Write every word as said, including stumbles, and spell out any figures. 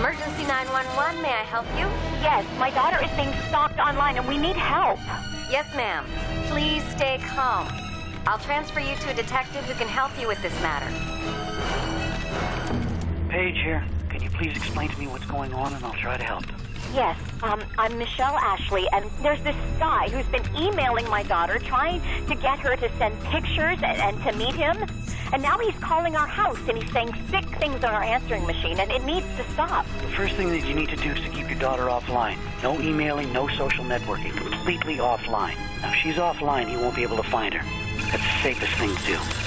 Emergency nine one one, may I help you? Yes, my daughter is being stalked online and we need help. Yes, ma'am. Please stay calm. I'll transfer you to a detective who can help you with this matter. Paige here. Can you please explain to me what's going on and I'll try to help? Yes, um, I'm Michelle Ashley, and there's this guy who's been emailing my daughter, trying to get her to send pictures and, and to meet him. And now he's calling our house, and he's saying sick things on our answering machine, and it needs to stop. The first thing that you need to do is to keep your daughter offline. No emailing, no social networking. Completely offline. Now, if she's offline, he won't be able to find her. That's the safest thing to do.